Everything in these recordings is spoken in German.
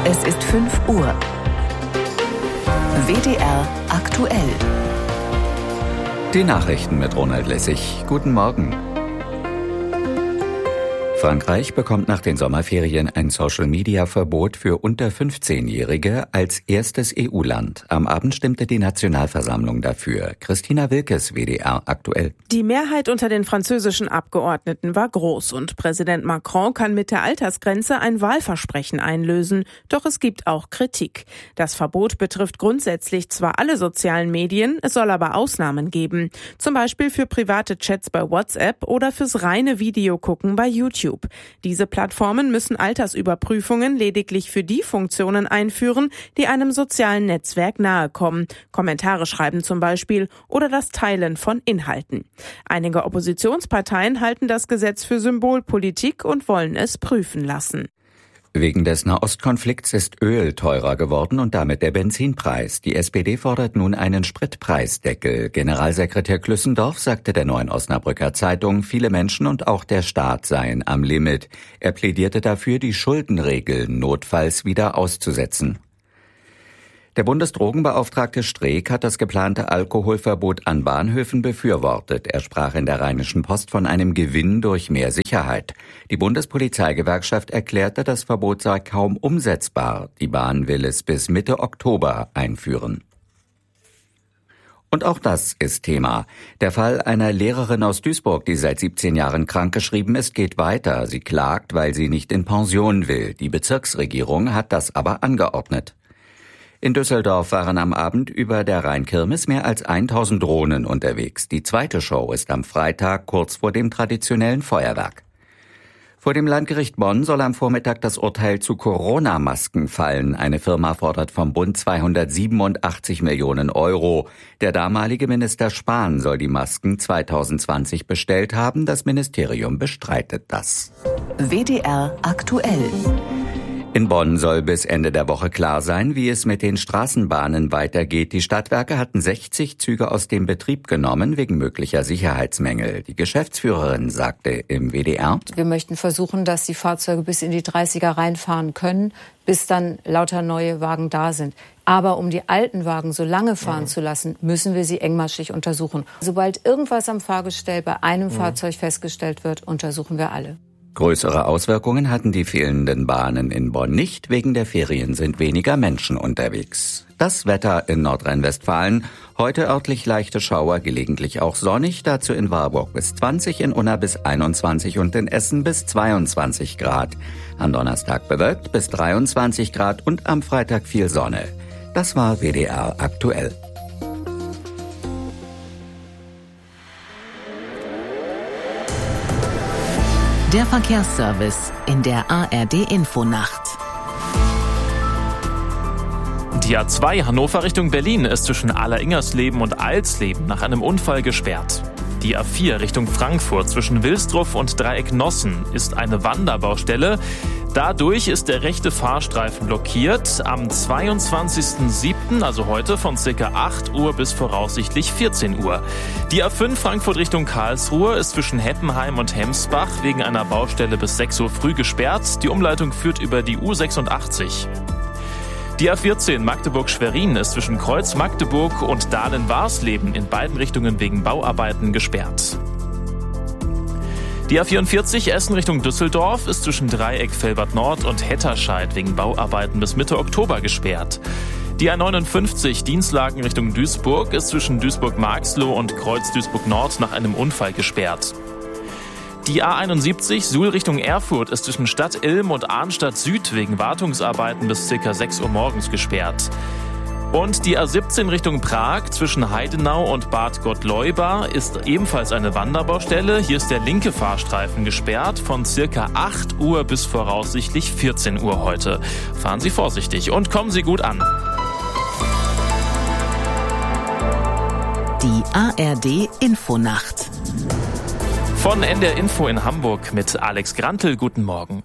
Es ist 5 Uhr. WDR aktuell. Die Nachrichten mit Ronald Lessig. Guten Morgen. Frankreich bekommt nach den Sommerferien ein Social-Media-Verbot für unter 15-Jährige als erstes EU-Land. Am Abend stimmte die Nationalversammlung dafür. Christina Wilkes, WDR aktuell. Die Mehrheit unter den französischen Abgeordneten war groß und Präsident Macron kann mit der Altersgrenze ein Wahlversprechen einlösen. Doch es gibt auch Kritik. Das Verbot betrifft grundsätzlich zwar alle sozialen Medien, es soll aber Ausnahmen geben. Zum Beispiel für private Chats bei WhatsApp oder fürs reine Videogucken bei YouTube. Diese Plattformen müssen Altersüberprüfungen lediglich für die Funktionen einführen, die einem sozialen Netzwerk nahekommen. Kommentare schreiben zum Beispiel oder das Teilen von Inhalten. Einige Oppositionsparteien halten das Gesetz für Symbolpolitik und wollen es prüfen lassen. Wegen des Nahostkonflikts ist Öl teurer geworden und damit der Benzinpreis. Die SPD fordert nun einen Spritpreisdeckel. Generalsekretär Klüssendorf sagte der Neuen Osnabrücker Zeitung, viele Menschen und auch der Staat seien am Limit. Er plädierte dafür, die Schuldenregeln notfalls wieder auszusetzen. Der Bundesdrogenbeauftragte Streeck hat das geplante Alkoholverbot an Bahnhöfen befürwortet. Er sprach in der Rheinischen Post von einem Gewinn durch mehr Sicherheit. Die Bundespolizeigewerkschaft erklärte, das Verbot sei kaum umsetzbar. Die Bahn will es bis Mitte Oktober einführen. Und auch das ist Thema. Der Fall einer Lehrerin aus Duisburg, die seit 17 Jahren krankgeschrieben ist, geht weiter. Sie klagt, weil sie nicht in Pension will. Die Bezirksregierung hat das aber angeordnet. In Düsseldorf waren am Abend über der Rheinkirmes mehr als 1000 Drohnen unterwegs. Die zweite Show ist am Freitag kurz vor dem traditionellen Feuerwerk. Vor dem Landgericht Bonn soll am Vormittag das Urteil zu Corona-Masken fallen. Eine Firma fordert vom Bund 287 Millionen Euro. Der damalige Minister Spahn soll die Masken 2020 bestellt haben. Das Ministerium bestreitet das. WDR aktuell. In Bonn soll bis Ende der Woche klar sein, wie es mit den Straßenbahnen weitergeht. Die Stadtwerke hatten 60 Züge aus dem Betrieb genommen, wegen möglicher Sicherheitsmängel. Die Geschäftsführerin sagte im WDR: Wir möchten versuchen, dass die Fahrzeuge bis in die 30er reinfahren können, bis dann lauter neue Wagen da sind. Aber um die alten Wagen so lange fahren zu lassen, müssen wir sie engmaschig untersuchen. Sobald irgendwas am Fahrgestell bei einem Fahrzeug festgestellt wird, untersuchen wir alle. Größere Auswirkungen hatten die fehlenden Bahnen in Bonn nicht. Wegen der Ferien sind weniger Menschen unterwegs. Das Wetter in Nordrhein-Westfalen. Heute örtlich leichte Schauer, gelegentlich auch sonnig. Dazu in Warburg bis 20, in Unna bis 21 und in Essen bis 22 Grad. Am Donnerstag bewölkt bis 23 Grad und am Freitag viel Sonne. Das war WDR aktuell. Der Verkehrsservice in der ARD-Infonacht. Die A2 Hannover Richtung Berlin ist zwischen Alleringers-Leben und Alsleben nach einem Unfall gesperrt. Die A4 Richtung Frankfurt zwischen Wilsdruff und Dreieck-Nossen ist eine Wanderbaustelle. Dadurch ist der rechte Fahrstreifen blockiert. Am 22.07., also heute, von ca. 8 Uhr bis voraussichtlich 14 Uhr. Die A5 Frankfurt Richtung Karlsruhe ist zwischen Heppenheim und Hemsbach wegen einer Baustelle bis 6 Uhr früh gesperrt. Die Umleitung führt über die U86. Die A14 Magdeburg-Schwerin ist zwischen Kreuz-Magdeburg und Dahlen-Warsleben in beiden Richtungen wegen Bauarbeiten gesperrt. Die A44 Essen Richtung Düsseldorf ist zwischen Dreieck-Velbert Nord und Hetterscheid wegen Bauarbeiten bis Mitte Oktober gesperrt. Die A59 Dienstlagen Richtung Duisburg ist zwischen Duisburg-Marxloh und Kreuz Duisburg-Nord nach einem Unfall gesperrt. Die A71 Suhl Richtung Erfurt ist zwischen Stadt Ilm und Arnstadt Süd wegen Wartungsarbeiten bis ca. 6 Uhr morgens gesperrt. Und die A17 Richtung Prag zwischen Heidenau und Bad Gottleuba ist ebenfalls eine Wanderbaustelle. Hier ist der linke Fahrstreifen gesperrt von ca. 8 Uhr bis voraussichtlich 14 Uhr heute. Fahren Sie vorsichtig und kommen Sie gut an. Die ARD-Infonacht. Von NDR Info in Hamburg mit Alex Grantl. Guten Morgen.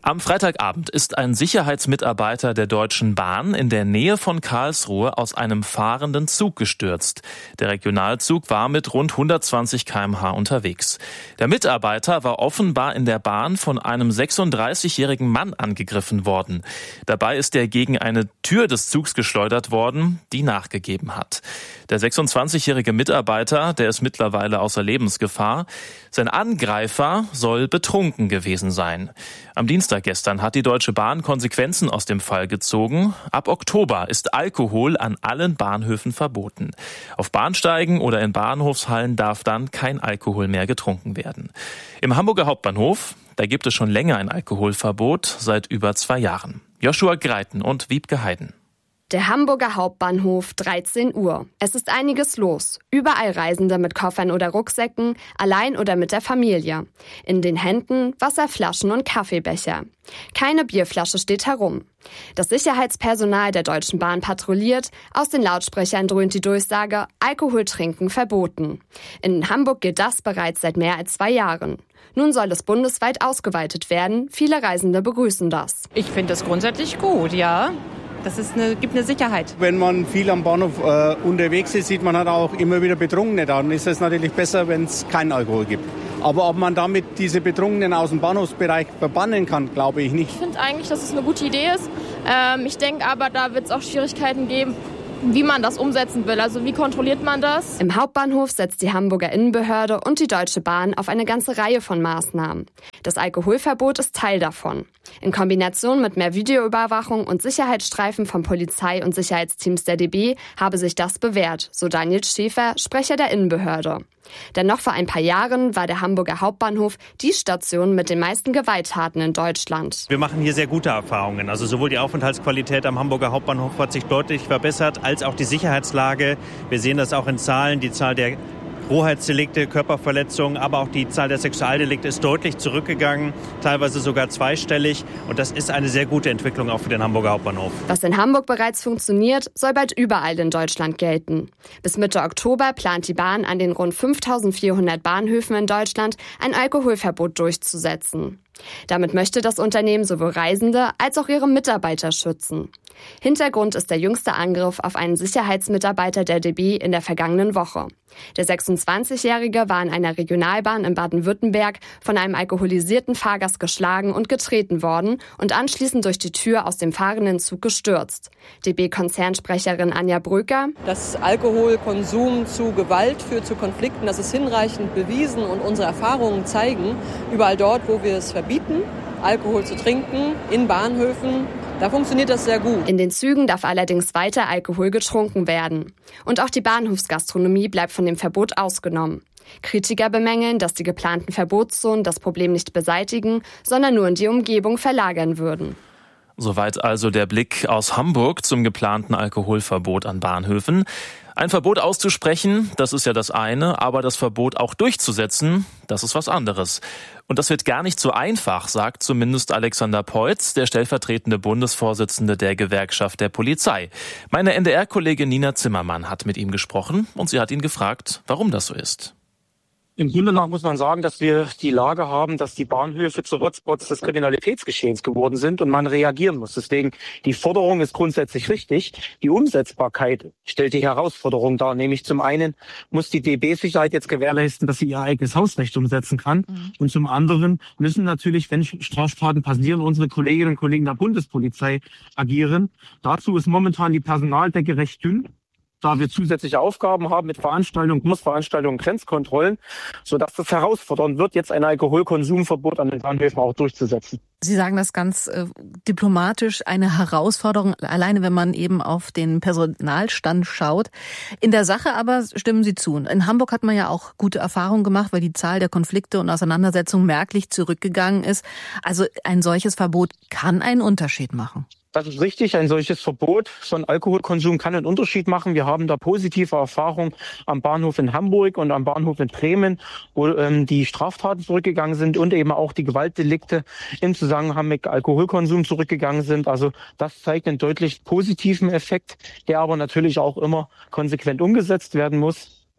Am Freitagabend ist ein Sicherheitsmitarbeiter der Deutschen Bahn in der Nähe von Karlsruhe aus einem fahrenden Zug gestürzt. Der Regionalzug war mit rund 120 km/h unterwegs. Der Mitarbeiter war offenbar in der Bahn von einem 36-jährigen Mann angegriffen worden. Dabei ist er gegen eine Tür des Zugs geschleudert worden, die nachgegeben hat. Der 26-jährige Mitarbeiter, der ist mittlerweile außer Lebensgefahr. Sein Angreifer soll betrunken gewesen sein. Am Dienstag gestern hat die Deutsche Bahn Konsequenzen aus dem Fall gezogen. Ab Oktober ist Alkohol an allen Bahnhöfen verboten. Auf Bahnsteigen oder in Bahnhofshallen darf dann kein Alkohol mehr getrunken werden. Im Hamburger Hauptbahnhof, da gibt es schon länger ein Alkoholverbot, seit über 2 Jahren. Joshua Greiten und Wiebke Heiden. Der Hamburger Hauptbahnhof, 13 Uhr. Es ist einiges los. Überall Reisende mit Koffern oder Rucksäcken, allein oder mit der Familie. In den Händen Wasserflaschen und Kaffeebecher. Keine Bierflasche steht herum. Das Sicherheitspersonal der Deutschen Bahn patrouilliert. Aus den Lautsprechern dröhnt die Durchsage, Alkohol trinken verboten. In Hamburg gilt das bereits seit mehr als 2 Jahren. Nun soll es bundesweit ausgeweitet werden. Viele Reisende begrüßen das. Ich finde es grundsätzlich gut, ja. Das gibt eine Sicherheit. Wenn man viel am Bahnhof unterwegs ist, sieht man halt auch immer wieder Betrunkene da. Dann ist es natürlich besser, wenn es keinen Alkohol gibt. Aber ob man damit diese Betrunkenen aus dem Bahnhofsbereich verbannen kann, glaube ich nicht. Ich finde eigentlich, dass es eine gute Idee ist. Ich denke aber, da wird es auch Schwierigkeiten geben, wie man das umsetzen will. Also wie kontrolliert man das? Im Hauptbahnhof setzt die Hamburger Innenbehörde und die Deutsche Bahn auf eine ganze Reihe von Maßnahmen. Das Alkoholverbot ist Teil davon. In Kombination mit mehr Videoüberwachung und Sicherheitsstreifen von Polizei und Sicherheitsteams der DB habe sich das bewährt, so Daniel Schäfer, Sprecher der Innenbehörde. Denn noch vor ein paar Jahren war der Hamburger Hauptbahnhof die Station mit den meisten Gewalttaten in Deutschland. Wir machen hier sehr gute Erfahrungen. Also sowohl die Aufenthaltsqualität am Hamburger Hauptbahnhof hat sich deutlich verbessert, als auch die Sicherheitslage. Wir sehen das auch in Zahlen. Die Zahl der Rohheitsdelikte, Körperverletzungen, aber auch die Zahl der Sexualdelikte ist deutlich zurückgegangen, teilweise sogar zweistellig. Und das ist eine sehr gute Entwicklung auch für den Hamburger Hauptbahnhof. Was in Hamburg bereits funktioniert, soll bald überall in Deutschland gelten. Bis Mitte Oktober plant die Bahn an den rund 5.400 Bahnhöfen in Deutschland ein Alkoholverbot durchzusetzen. Damit möchte das Unternehmen sowohl Reisende als auch ihre Mitarbeiter schützen. Hintergrund ist der jüngste Angriff auf einen Sicherheitsmitarbeiter der DB in der vergangenen Woche. Der 26-Jährige war in einer Regionalbahn in Baden-Württemberg von einem alkoholisierten Fahrgast geschlagen und getreten worden und anschließend durch die Tür aus dem fahrenden Zug gestürzt. DB-Konzernsprecherin Anja Bröker: Dass Alkoholkonsum zu Gewalt führt, zu Konflikten, das ist hinreichend bewiesen und unsere Erfahrungen zeigen, überall dort, wo wir es verbieten, Alkohol zu trinken, in Bahnhöfen, da funktioniert das sehr gut. In den Zügen darf allerdings weiter Alkohol getrunken werden. Und auch die Bahnhofsgastronomie bleibt von dem Verbot ausgenommen. Kritiker bemängeln, dass die geplanten Verbotszonen das Problem nicht beseitigen, sondern nur in die Umgebung verlagern würden. Soweit also der Blick aus Hamburg zum geplanten Alkoholverbot an Bahnhöfen. Ein Verbot auszusprechen, das ist ja das eine, aber das Verbot auch durchzusetzen, das ist was anderes. Und das wird gar nicht so einfach, sagt zumindest Alexander Peutz, der stellvertretende Bundesvorsitzende der Gewerkschaft der Polizei. Meine NDR-Kollegin Nina Zimmermann hat mit ihm gesprochen und sie hat ihn gefragt, warum das so ist. Im Grunde nach muss man sagen, dass wir die Lage haben, dass die Bahnhöfe zu Hotspots des Kriminalitätsgeschehens geworden sind und man reagieren muss. Deswegen, die Forderung ist grundsätzlich richtig. Die Umsetzbarkeit stellt die Herausforderung dar. Nämlich zum einen muss die DB-Sicherheit jetzt gewährleisten, dass sie ihr eigenes Hausrecht umsetzen kann. Und zum anderen müssen natürlich, wenn Straftaten passieren, unsere Kolleginnen und Kollegen der Bundespolizei agieren. Dazu ist momentan die Personaldecke recht dünn, da wir zusätzliche Aufgaben haben mit Veranstaltungen, Großveranstaltungen, Grenzkontrollen, sodass es herausfordernd wird, jetzt ein Alkoholkonsumverbot an den Bahnhöfen auch durchzusetzen. Sie sagen das ganz diplomatisch, eine Herausforderung, alleine wenn man eben auf den Personalstand schaut. In der Sache aber stimmen Sie zu. In Hamburg hat man ja auch gute Erfahrungen gemacht, weil die Zahl der Konflikte und Auseinandersetzungen merklich zurückgegangen ist. Also ein solches Verbot kann einen Unterschied machen. Das ist richtig. Ein solches Verbot von Alkoholkonsum kann einen Unterschied machen. Wir haben da positive Erfahrungen am Bahnhof in Hamburg und am Bahnhof in Bremen, wo die Straftaten zurückgegangen sind und eben auch die Gewaltdelikte im Zusammenhang mit Alkoholkonsum zurückgegangen sind. Also das zeigt einen deutlich positiven Effekt, der aber natürlich auch immer konsequent umgesetzt werden muss.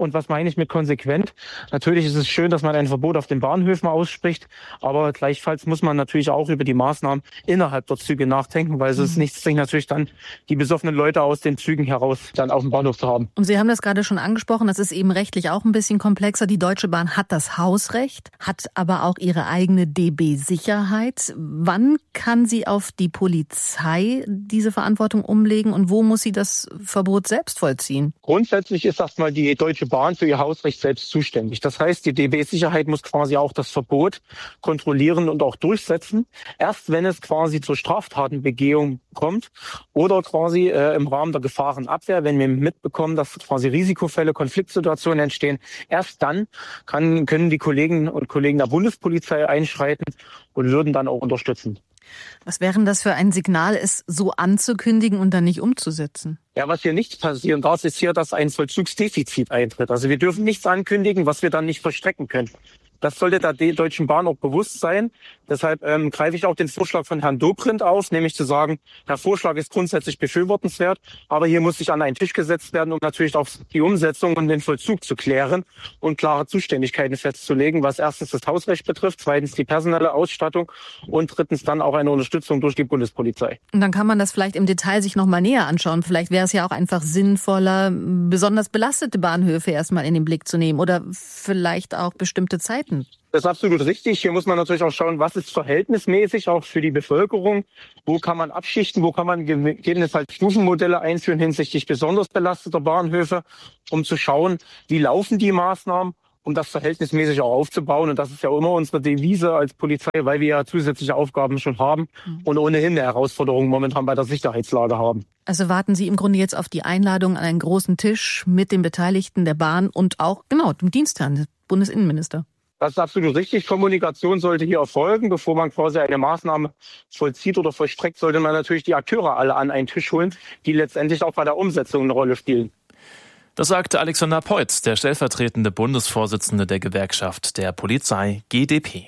Und was meine ich mit konsequent? Natürlich ist es schön, dass man ein Verbot auf den Bahnhöfen ausspricht, aber gleichfalls muss man natürlich auch über die Maßnahmen innerhalb der Züge nachdenken, weil es ist nichts, sich natürlich dann die besoffenen Leute aus den Zügen heraus dann auf dem Bahnhof zu haben. Und Sie haben das gerade schon angesprochen, das ist eben rechtlich auch ein bisschen komplexer. Die Deutsche Bahn hat das Hausrecht, hat aber auch ihre eigene DB-Sicherheit. Wann kann sie auf die Polizei diese Verantwortung umlegen und wo muss sie das Verbot selbst vollziehen? Grundsätzlich ist erstmal die Deutsche Bahn für ihr Hausrecht selbst zuständig. Das heißt, die DB-Sicherheit muss quasi auch das Verbot kontrollieren und auch durchsetzen. Erst wenn es quasi zur Straftatenbegehung kommt oder quasi im Rahmen der Gefahrenabwehr, wenn wir mitbekommen, dass quasi Risikofälle, Konfliktsituationen entstehen, erst dann können die Kolleginnen und Kollegen der Bundespolizei einschreiten und würden dann auch unterstützen. Was wäre denn das für ein Signal, es so anzukündigen und dann nicht umzusetzen? Ja, was hier nicht passieren darf, ist hier, dass ein Vollzugsdefizit eintritt. Also wir dürfen nichts ankündigen, was wir dann nicht vollstrecken können. Das sollte der Deutschen Bahn auch bewusst sein. Deshalb greife ich auch den Vorschlag von Herrn Dobrindt auf, nämlich zu sagen, der Vorschlag ist grundsätzlich befürwortenswert, aber hier muss sich an einen Tisch gesetzt werden, um natürlich auch die Umsetzung und den Vollzug zu klären und klare Zuständigkeiten festzulegen, was erstens das Hausrecht betrifft, zweitens die personelle Ausstattung und drittens dann auch eine Unterstützung durch die Bundespolizei. Und dann kann man das vielleicht im Detail sich noch mal näher anschauen. Vielleicht wäre es ja auch einfach sinnvoller, besonders belastete Bahnhöfe erstmal in den Blick zu nehmen oder vielleicht auch bestimmte Zeiten. Das ist absolut richtig. Hier muss man natürlich auch schauen, was ist verhältnismäßig auch für die Bevölkerung. Wo kann man abschichten, wo kann man gegebenenfalls Stufenmodelle einführen hinsichtlich besonders belasteter Bahnhöfe, um zu schauen, wie laufen die Maßnahmen, um das verhältnismäßig auch aufzubauen. Und das ist ja immer unsere Devise als Polizei, weil wir ja zusätzliche Aufgaben schon haben und ohnehin eine Herausforderung momentan bei der Sicherheitslage haben. Also warten Sie im Grunde jetzt auf die Einladung an einen großen Tisch mit den Beteiligten der Bahn und auch dem Dienstherrn, des Bundesinnenminister. Das ist absolut richtig. Kommunikation sollte hier erfolgen. Bevor man quasi eine Maßnahme vollzieht oder vollstreckt, sollte man natürlich die Akteure alle an einen Tisch holen, die letztendlich auch bei der Umsetzung eine Rolle spielen. Das sagte Alexander Peutz, der stellvertretende Bundesvorsitzende der Gewerkschaft der Polizei GdP.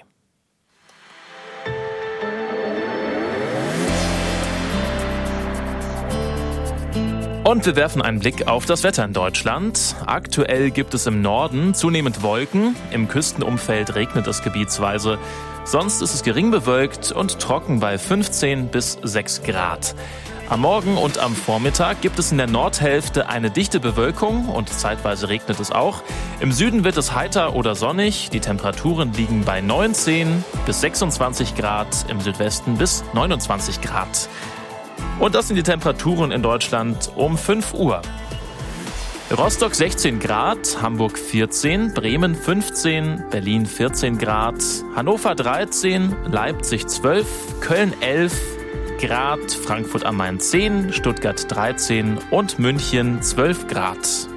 Und wir werfen einen Blick auf das Wetter in Deutschland. Aktuell gibt es im Norden zunehmend Wolken. Im Küstenumfeld regnet es gebietsweise. Sonst ist es gering bewölkt und trocken bei 15 bis 6 Grad. Am Morgen und am Vormittag gibt es in der Nordhälfte eine dichte Bewölkung und zeitweise regnet es auch. Im Süden wird es heiter oder sonnig. Die Temperaturen liegen bei 19 bis 26 Grad, im Südwesten bis 29 Grad. Und das sind die Temperaturen in Deutschland um 5 Uhr. Rostock 16 Grad, Hamburg 14, Bremen 15, Berlin 14 Grad, Hannover 13, Leipzig 12, Köln 11 Grad, Frankfurt am Main 10, Stuttgart 13 und München 12 Grad.